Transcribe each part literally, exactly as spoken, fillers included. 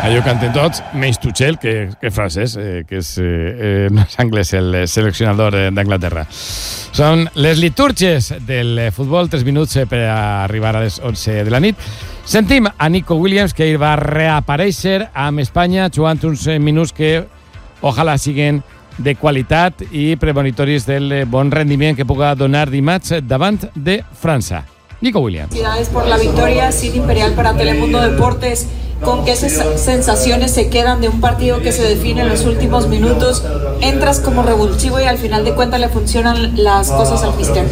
Allò canten tots, menys Tuchel, que, que francès, eh, que és, eh, no és anglès, el seleccionador d'Anglaterra. Són les litúrgies del futbol, tres minuts per arribar a les onze de la nit. Sentim a Nico Williams, que va reaparèixer amb Espanya, jugant uns minuts que ojalà siguin de qualitat i premonitoris del bon rendiment que puga donar dimarts davant de França. Nico Williams. Felicidades por la victoria, Cid Imperial para Telemundo Deportes. ¿Con qué sensaciones se quedan de un partido que se define en los últimos minutos? Entras como revulsivo y al final de cuentas le funcionan las cosas al míster.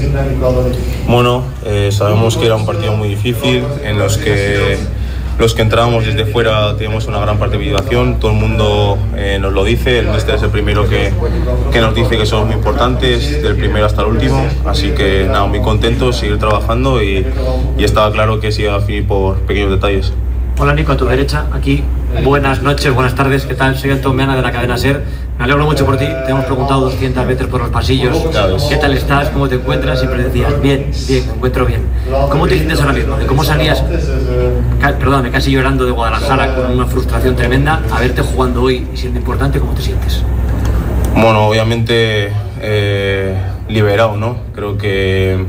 Bueno, eh, sabemos que era un partido muy difícil, en los que los que entrábamos desde fuera teníamos una gran participación, todo el mundo eh, nos lo dice, el míster es el primero que, que nos dice que somos muy importantes, del primero hasta el último, así que nada, muy contento, seguir trabajando y, y estaba claro que se iba a definir por pequeños detalles. Hola Nico, a tu derecha, aquí, buenas noches, buenas tardes, ¿qué tal? Soy Antón Meana de la cadena SER, me alegro mucho por ti, te hemos preguntado doscientas veces por los pasillos, ¿qué tal estás? ¿Cómo te encuentras? Siempre decías, bien, bien, me encuentro bien. ¿Cómo te sientes ahora mismo? ¿De cómo salías, perdóname, casi llorando de Guadalajara con una frustración tremenda, a verte jugando hoy y siendo importante, ¿cómo te sientes? Bueno, obviamente eh, liberado, ¿no? Creo que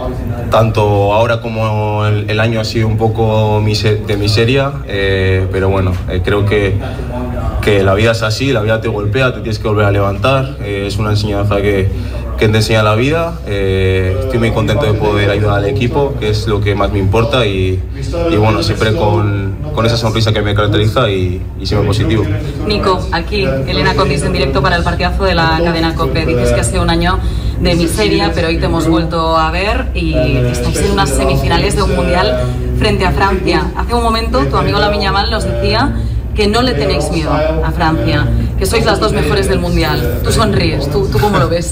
tanto ahora como el, el año ha sido un poco de miseria, eh, pero bueno, eh, creo que, que la vida es así, la vida te golpea, te tienes que volver a levantar, eh, es una enseñanza que, que te enseña la vida, eh, estoy muy contento de poder ayudar al equipo, que es lo que más me importa y, y bueno, siempre con, con esa sonrisa que me caracteriza y, y siempre positivo. Nico, aquí Elena Condis en directo para el partidazo de la cadena COPE, dices que ha sido un año de miseria, pero hoy te hemos vuelto a ver y estáis en unas semifinales de un mundial frente a Francia. Hace un momento tu amigo Lamine Yamal nos decía que no le tenéis miedo a Francia, que sois las dos mejores del mundial. Tú sonríes, ¿tú, tú cómo lo ves?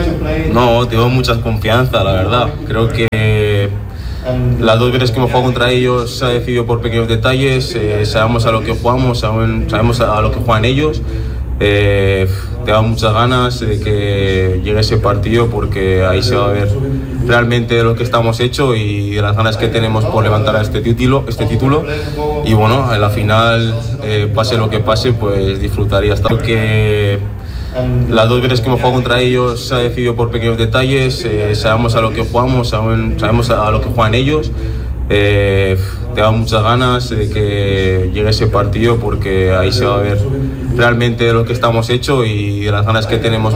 No, tengo mucha confianza, la verdad. Creo que las dos veces que hemos jugado contra ellos se ha decidido por pequeños detalles, eh, sabemos a lo que jugamos, sabemos a lo que juegan ellos. Eh, tengo muchas ganas de que llegue ese partido porque ahí se va a ver realmente de lo que estamos hechos y de las ganas que tenemos por levantar a este título, este título y bueno, en la final eh, pase lo que pase pues disfrutaría hasta que las dos veces que hemos jugado contra ellos se ha decidido por pequeños detalles, eh, sabemos a lo que jugamos, sabemos a lo que juegan ellos. Eh, tengo muchas ganas de que llegue ese partido porque ahí se va a ver realmente de lo que estamos hechos y de las ganas que tenemos